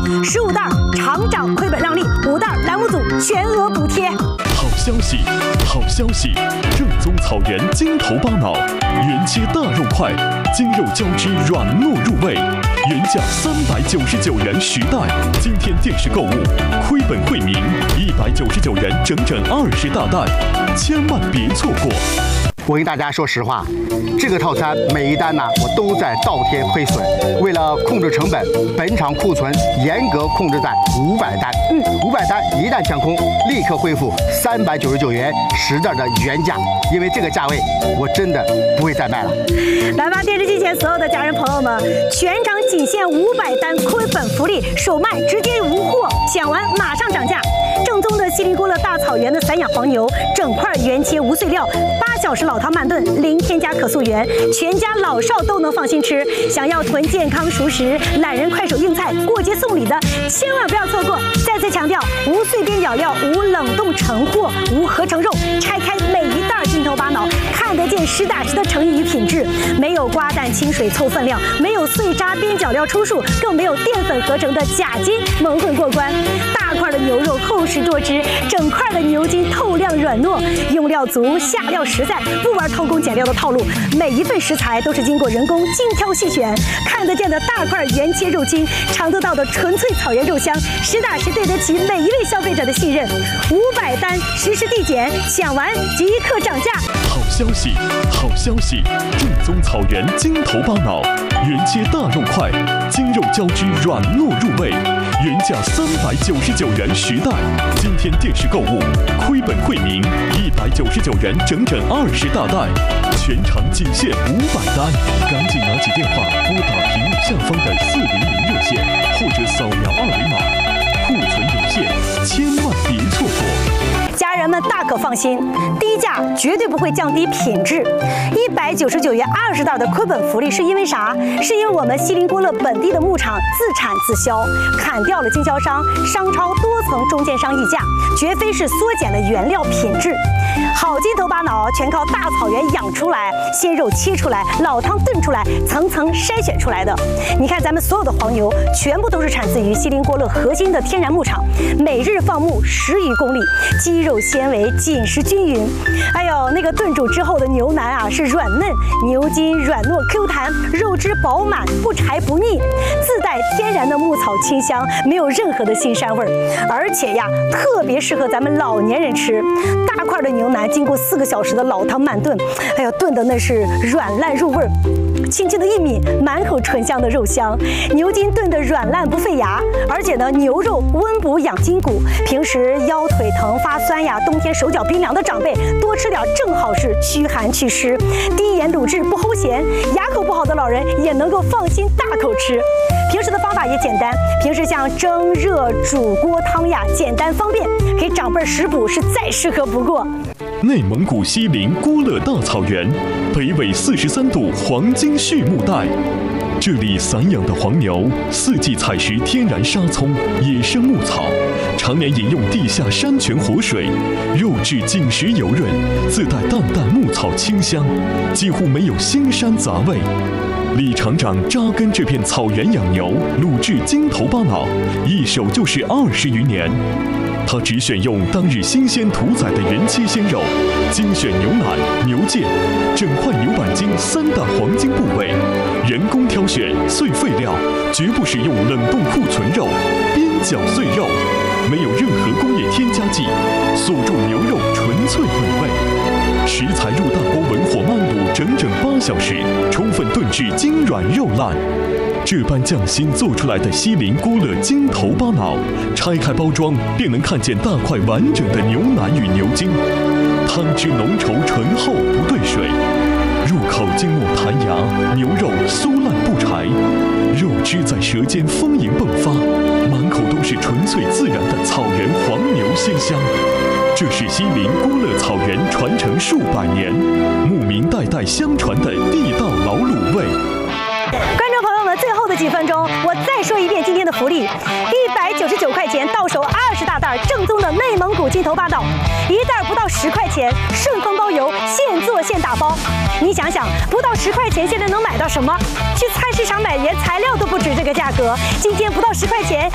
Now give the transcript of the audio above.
15袋厂长亏本让利，5袋栏目组全额补贴。 好消息，好消息！正宗草原筋头巴脑，原切大肉块，筋肉交织软糯入味，原价399元10袋，今天电视购物亏本惠民，199元整整20大袋，千万别错过！ 我跟大家说实话，这个套餐每一单呢，我都在倒贴亏损。为了控制成本，本场库存严格控制在500单。500单一旦抢空，立刻恢复399元10袋的原价。因为这个价位，我真的不会再卖了。 来吧，电视机前所有的家人朋友们，全场仅限500单亏本福利，首卖直接无货，抢完马上涨价。正宗的西林郭勒大草原的散养黄牛，整块原切无碎料，8小时老汤慢炖，零添加可溯源，全家老少都能放心吃。想要囤健康熟食、懒人快手硬菜、过节送礼的，千万不要错过！再次强调，无碎边咬料，无冷冻成货，无合成肉，拆开每一袋筋头巴脑，看得见实打实的诚意与品质，没有瓜蛋清水凑分量，没有碎渣边角料出数，更没有淀粉合成的假筋蒙混过关。大块的牛肉厚实多汁，整块的牛筋透亮软糯，用料足，下料实在，不玩偷工减料的套路。每一份食材都是经过人工精挑细选，看得见的大块原切肉筋，尝得到的纯粹草原肉香，实打实对得起每一位消费者的信任。500单实时递减，抢完即刻涨价。 好消息，好消息！正宗草原筋头巴脑，原切大肉块，筋肉交织软糯入味，原价399元10袋，今天电视购物亏本惠民，199元整整20大袋，全场仅限500单，赶紧拿起电话拨打屏幕下方的400热线，或者扫描2维码，库存有限，千万别错过！ 家人们大可放心，低价绝对不会降低品质。199元20袋的亏本福利是因为啥？是因为我们西林郭勒本地的牧场自产自销，砍掉了经销商、商超多层中间商议价，绝非是缩减了原料品质。好筋头巴脑全靠大草原养出来，鲜肉切出来，老汤炖出来，层层筛选出来的。你看咱们所有的黄牛，全部都是产自于西林郭勒核心的天然牧场，每日放牧10余公里，肌肉纤维紧实均匀。哎呦，那个炖煮之后的牛腩啊是软嫩，牛筋软糯 Q 弹，肉汁饱满，不柴不腻，自带天然的牧草清香，没有任何的腥膻味儿。而且呀，特别适合咱们老年人吃。大块的牛腩经过4个小时的老汤慢炖，哎呦，炖的那是软烂入味儿。轻轻的一抿，满口醇香的肉香，牛筋炖得软烂不费牙，而且呢，牛肉温补养筋骨，平时腰腿疼发酸呀，冬天手脚冰凉的长辈多吃点正好是驱寒祛湿，低盐卤制不齁咸，牙口不好的老人也能够放心大口吃。平时的方法也简单，平时像蒸、热、煮锅汤呀，简单方便，给长辈食补是再适合不过。 内蒙古西林郭勒大草原，北纬43度黄金畜牧带，这里散养的黄牛4季采食天然沙葱、野生牧草，常年饮用地下山泉活水，肉质紧实油润，自带淡淡牧草清香，几乎没有腥膻杂味。李厂长扎根这片草原养牛，卤制筋头巴脑，一手就是20余年。他只选用当日新鲜屠宰的原切鲜肉，精选牛腩、牛腱，整块牛板筋3大黄金部位，人工挑选碎废料，绝不使用冷冻库存肉，边角碎肉，没有任何工业添加剂，锁住牛肉纯粹美味。食材入大锅文火慢卤整整8小时，充分炖至筋软肉烂。这般匠心做出来的西林郭勒筋头巴脑，拆开包装便能看见大块完整的牛腩与牛筋，汤汁浓稠醇厚不兑水，入口经过弹牙，牛肉酥烂不柴，肉汁在舌尖丰盈迸发，满口都是纯粹自然的草原黄牛鲜香。这是西林郭勒草原传承数百年，牧民代代相传的地道老卤味。 观众朋友们，最后的几分钟，我再说一遍今天的福利：199块钱到手20大袋正宗的内蒙古筋头巴脑，1袋不到10块钱，顺丰包邮，现做现打包。你想想，不到10块钱，现在能买到什么？去菜市场买原材料都不止这个价格，今天不到10块钱，